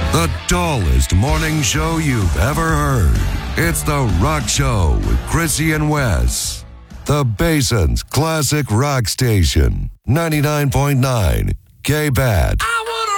The dullest morning show you've ever heard. It's The Rock Show with Chrissy and Wes. The Basin's classic rock station. 99.9 K-Bat. I